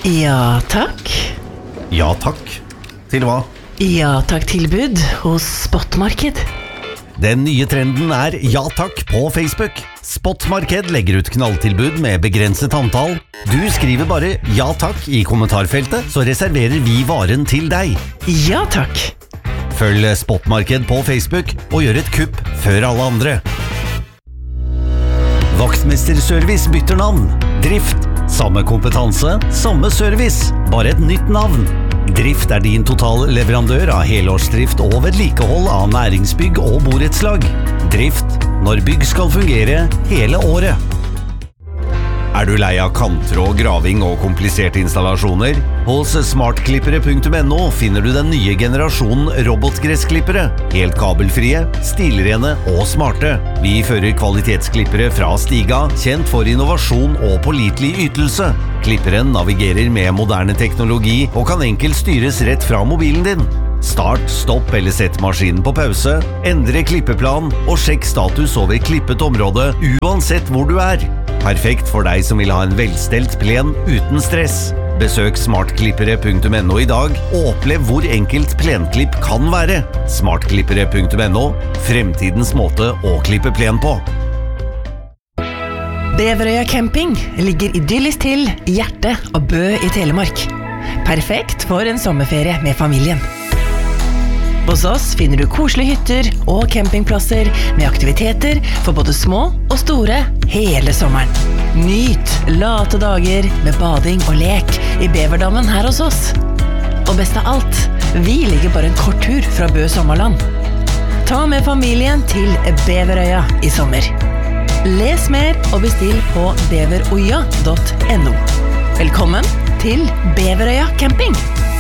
Ja, takk. Ja takk. Til hva? Ja, takk tilbud hos Spotmarked. Den nye trenden ja takk på Facebook. Spotmarked legger ut knalltilbud med begrenset antall. Du skriver bare ja takk i kommentarfeltet, så reserverer vi varen til deg. Ja, takk. Følg Spotmarked på Facebook og gjør et kupp før alle andre. Vaktmesterservice bytter navn. Drift, samme kompetanse, samme service, bare et nytt navn. Drift din totalleverandør av helårsdrift og vedlikehold av næringsbygg og borettslag. Drift, når bygg skal fungere hele året. Du lei av kanttråd, graving og kompliserte installasjoner? Hos smartklippere.no finner du den nye generasjonen robotgressklippere. Helt kabelfrie, stilrene og smarte. Vi fører kvalitetsklippere fra Stiga, kjent for innovasjon og pålitelig ytelse. Klipperen navigerer med moderne teknologi og kan enkelt styres rett fra mobilen din. Start, stopp eller sett maskinen på pause, endre klippeplan og sjekk status over klippet område uansett hvor du Perfekt for deg som vil ha en velstelt plen uten stress. Besøk smartklippere.no i dag og opplev hvor enkelt plenklipp kan være. Smartklippere.no, fremtidens måte å klippe plen på. Beverøya camping ligger idyllisk til i hjertet av Bø i Telemark. Perfekt for en sommerferie med familien. Hos oss finner du koselige hytter og campingplasser med aktiviteter for både små og store hele sommeren. Nyt late dager med bading og lek i Beverdammen her hos oss. Og best av alt, vi ligger bare en kort tur fra Bø Sommerland. Ta med familien til Beverøya i sommer. Les mer og bestill på beveroya.no. Velkommen til Beverøya camping!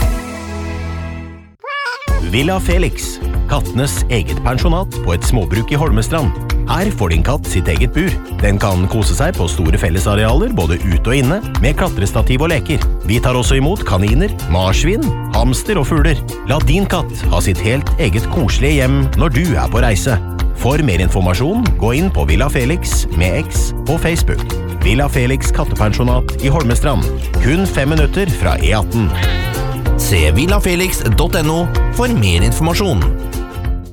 Villa Felix, kattenes eget pensjonat på et småbruk i Holmestrand. Her får din katt sitt eget bur. Den kan kose seg på store fellesarealer, både ute og inne, med klatrestativ og leker. Vi tar også imot kaniner, marsvin, hamster og fugler. La din katt ha sitt helt eget koselige hjem når du på reise. For mer informasjon, gå inn på Villa Felix med X på Facebook. Villa Felix kattepensjonat i Holmestrand. Kun 5 minutter fra E18. Se villafelix.no for mer informasjon.